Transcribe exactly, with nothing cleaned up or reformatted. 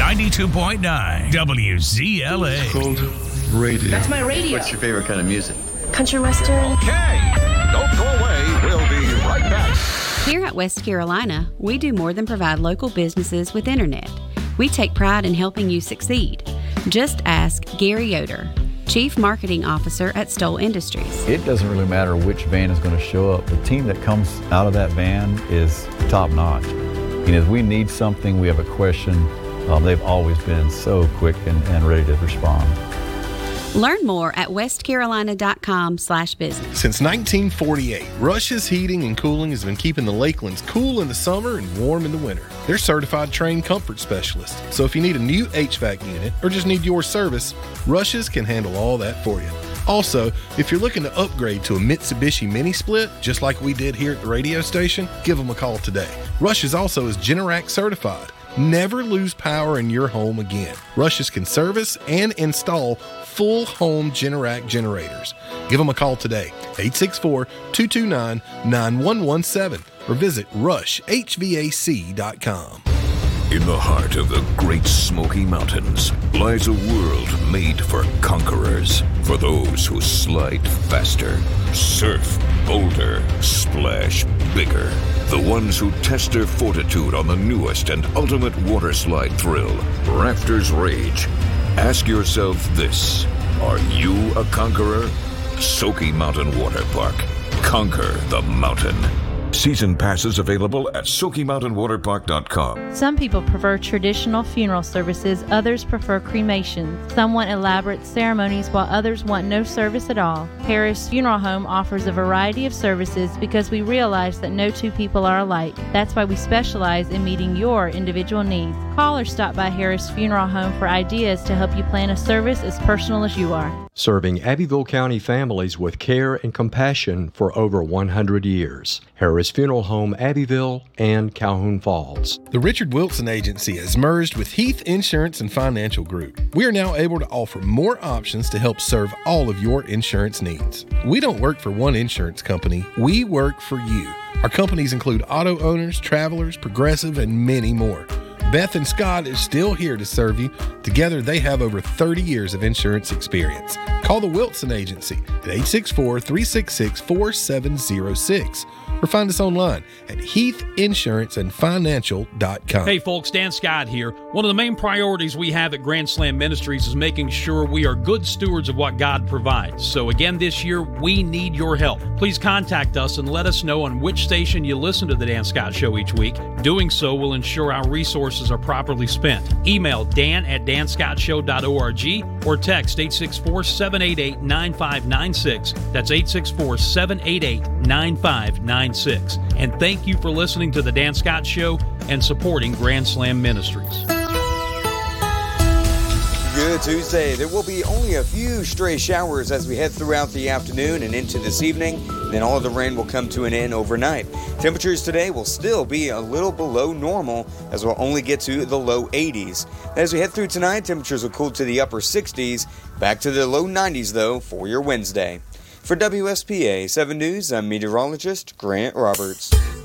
ninety-two point nine W Z L A. It's called radio. That's my radio. What's your favorite kind of music? Country western. Okay, don't go away. We'll be right back. Here at West Carolina, we do more than provide local businesses with internet. We take pride in helping you succeed. Just ask Gary Yoder, Chief Marketing Officer at Stoll Industries. It doesn't really matter which van is going to show up. The team that comes out of that van is top notch. And if we need something, we have a question, um, they've always been so quick and, and ready to respond. Learn more at westcarolina.com slash business. Since nineteen forty-eight, Rush's Heating and Cooling has been keeping the Lakelands cool in the summer and warm in the winter. They're certified trained comfort specialists, so if you need a new H V A C unit or just need your service, Rush's can handle all that for you. Also, if you're looking to upgrade to a Mitsubishi Mini Split, just like we did here at the radio station, give them a call today. Rush's also is Generac certified. Never lose power in your home again. Rush's can service and install full home Generac generators. Give them a call today, eight six four, two two nine, nine one one seven, or visit rush h v a c dot com. In the heart of the Great Smoky Mountains lies a world made for conquerors, for those who slide faster, surf bolder, splash bigger, the ones who test their fortitude on the newest and ultimate water slide thrill, Rafters Rage. Ask yourself this: are you a conqueror? Smoky Mountain Water Park. Conquer the mountain. Season passes available at smoky mountain water park dot com. Some people prefer traditional funeral services, others prefer cremations. Some want elaborate ceremonies while others want no service at all. Harris Funeral Home offers a variety of services because we realize that no two people are alike. That's why we specialize in meeting your individual needs. Call or stop by Harris Funeral Home for ideas to help you plan a service as personal as you are. Serving Abbeville County families with care and compassion for over one hundred years. Harris Funeral Home, Abbeville, and Calhoun Falls. The Richard Wilson Agency has merged with Heath Insurance and Financial Group. We are now able to offer more options to help serve all of your insurance needs. We don't work for one insurance company, we work for you. Our companies include auto owners, travelers, Progressive, and many more. Beth and Scott is still here to serve you. Together, they have over thirty years of insurance experience. Call the Wilson Agency at eight six four, three six six, four seven zero six or find us online at heath insurance and financial dot com. Hey folks, Dan Scott here. One of the main priorities we have at Grand Slam Ministries is making sure we are good stewards of what God provides. So again this year, we need your help. Please contact us and let us know on which station you listen to the Dan Scott Show each week. Doing so will ensure our resources are properly spent. Email dan at dan scott show dot org or text eight six four, seven eight eight, nine five nine six. That's eight six four, seven eight eight, nine five nine six. And thank you for listening to The Dan Scott Show and supporting Grand Slam Ministries. Good Tuesday. There will be only a few stray showers as we head throughout the afternoon and into this evening. Then all of the rain will come to an end overnight. Temperatures today will still be a little below normal as we'll only get to the low eighties. As we head through tonight, temperatures will cool to the upper sixties. Back to the low nineties, though, for your Wednesday. For W S P A seven News, I'm meteorologist Grant Roberts.